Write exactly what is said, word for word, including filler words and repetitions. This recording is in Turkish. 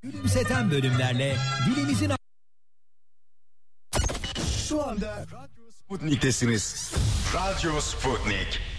Gülümseten bölümlerle dilimizin... Şu anda Radyo Sputnik'tesiniz. Radyo Sputnik.